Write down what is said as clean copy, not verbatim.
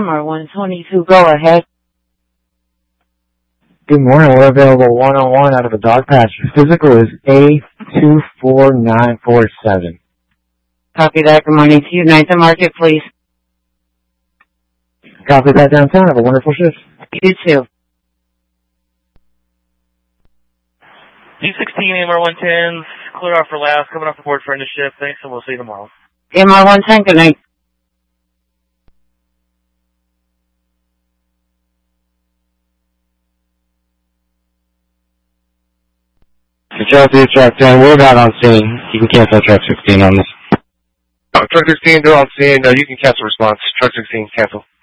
MR122, go ahead. Good morning. We're available one-on-one out of a dog patch. Physical is A24947. Copy that. Good morning to you. 9th and Market, please. Copy that downtown. Have a wonderful shift. You too. D16, MR110, clear off for last, coming off the board for end of shift. Thanks, and we'll see you tomorrow. MR110, good night. Control 3, truck 10, we're about on scene. You can cancel truck 16 on this. Truck 16, they're on scene. You can cancel response. Truck 16, cancel.